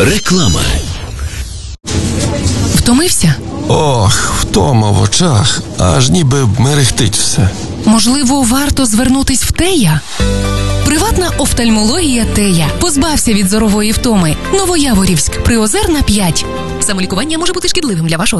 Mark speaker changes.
Speaker 1: Реклама.
Speaker 2: Втомився?
Speaker 3: Ох, втома в очах, аж ніби мерехтить все.
Speaker 2: Можливо, варто звернутись в Тея? Приватна офтальмологія Тея. Позбався від зорової втоми. Новояворівськ, Приозерна, 5. Самолікування може бути шкідливим для вашого